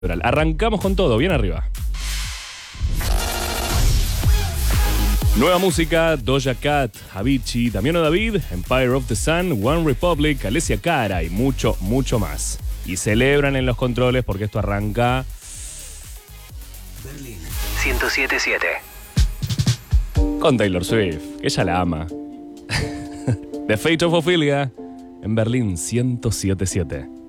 Arrancamos con todo, bien arriba. Nueva música, Doja Cat, Avicii, Damiano David, Empire of the Sun, One Republic, Alessia Cara y mucho, mucho más. Y celebran en los controles porque esto arranca... Berlín 107.7. Con Taylor Swift, que ella la ama. The Fate of Ophelia en Berlín 107.7.